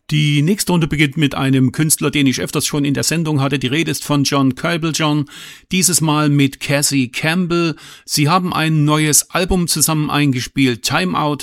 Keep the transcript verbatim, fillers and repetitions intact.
Die nächste Runde beginnt mit einem Künstler, den ich öfters schon in der Sendung hatte. Die Rede ist von John Cablejohn, dieses Mal mit Cassie Campbell. Sie haben ein neues Album zusammen eingespielt, Time Out